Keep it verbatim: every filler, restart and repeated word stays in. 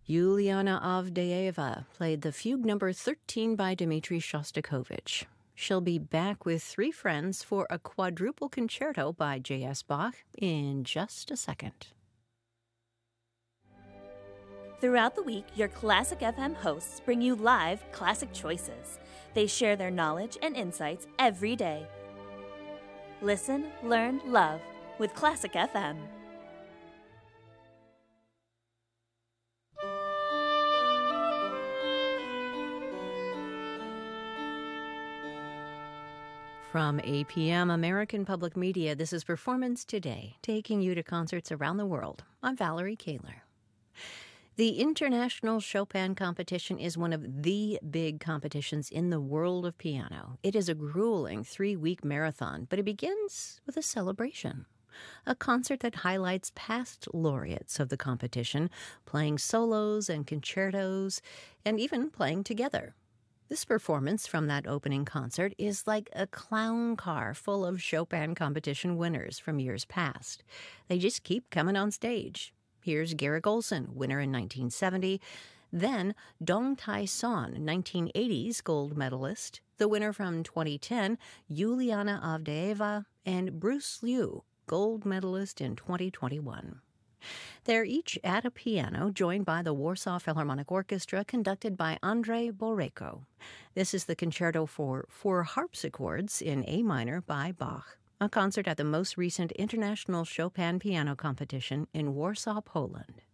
Yuliana Avdeeva played the fugue number thirteen by Dmitri Shostakovich. She'll be back with three friends for a quadruple concerto by J S. Bach in just a second. Throughout the week, your Classic F M hosts bring you live Classic Choices. They share their knowledge and insights every day. Listen, learn, love with Classic F M. From A P M American Public Media, this is Performance Today, taking you to concerts around the world. I'm Valerie Kaler. The International Chopin Competition is one of the big competitions in the world of piano. It is a grueling three-week marathon, but it begins with a celebration. A concert that highlights past laureates of the competition, playing solos and concertos, and even playing together. This performance from that opening concert is like a clown car full of Chopin competition winners from years past. They just keep coming on stage. Here's Garrick Olson, winner in nineteen seventy. Then Dong Tai-son, nineteen eighties gold medalist. The winner from twenty ten, Yuliana Avdeeva, and Bruce Liu, gold medalist in twenty twenty-one. They're each at a piano, joined by the Warsaw Philharmonic Orchestra, conducted by Andrei Boreyko. This is the concerto for four harpsichords in A minor by Bach, a concert at the most recent International Chopin Piano Competition in Warsaw, Poland.